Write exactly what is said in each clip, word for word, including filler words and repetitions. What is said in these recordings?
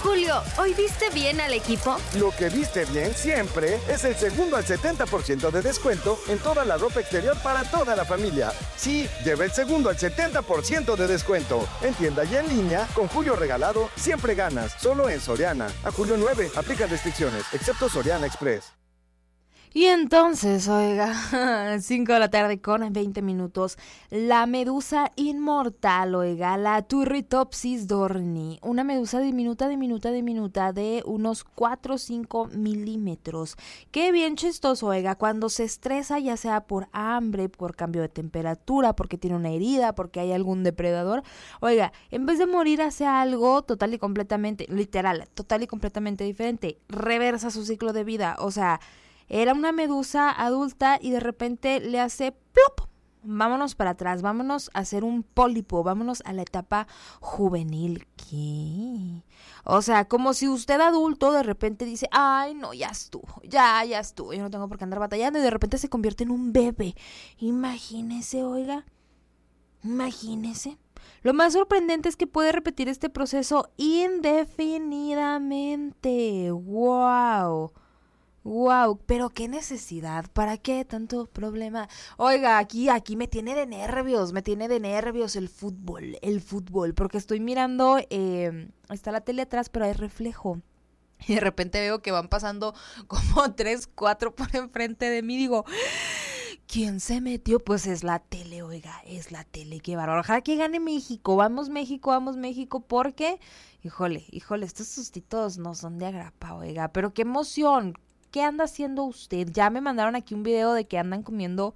Julio, ¿hoy viste bien al equipo? Lo que viste bien siempre es el segundo al setenta por ciento de descuento en toda la ropa exterior para toda la familia. Sí, lleva el segundo al setenta por ciento de descuento. En tienda y en línea, con Julio regalado, siempre ganas. Solo en Soriana. A julio nueve, aplica restricciones, excepto Soriana Express. Y entonces, oiga, cinco de la tarde con veinte minutos, la medusa inmortal, oiga, la Turritopsis dorni, una medusa diminuta, diminuta, diminuta de unos cuatro o cinco milímetros. Qué bien chistoso, oiga, cuando se estresa, ya sea por hambre, por cambio de temperatura, porque tiene una herida, porque hay algún depredador, oiga, en vez de morir hace algo total y completamente, literal, total y completamente diferente, reversa su ciclo de vida, o sea... Era una medusa adulta y de repente le hace plop. Vámonos para atrás, vámonos a hacer un pólipo, vámonos a la etapa juvenil. ¿Qué? O sea, como si usted adulto de repente dice, ay, no, ya estuvo, ya, ya estuvo, yo no tengo por qué andar batallando, y de repente se convierte en un bebé. Imagínese, oiga, imagínese. Lo más sorprendente es que puede repetir este proceso indefinidamente. ¡Wow! Wow, pero qué necesidad, ¿para qué tanto problema? Oiga, aquí, aquí me tiene de nervios, me tiene de nervios el fútbol, el fútbol, porque estoy mirando, eh, está la tele atrás, pero hay reflejo. Y de repente veo que van pasando como tres, cuatro por enfrente de mí, digo... ¿Quién se metió? Pues es la tele, oiga, es la tele, qué bárbaro. Ojalá que gane México, vamos México, vamos México, porque, híjole, híjole, estos sustitos no son de agrapa, oiga, pero qué emoción. ¿Qué anda haciendo usted? Ya me mandaron aquí un video de que andan comiendo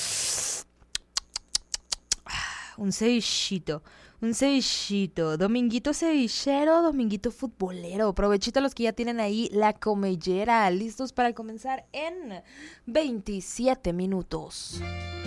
un cevichito, un cevichito, dominguito cevichero, dominguito futbolero. Provechito a los que ya tienen ahí la comellera, listos para comenzar en veintisiete minutos.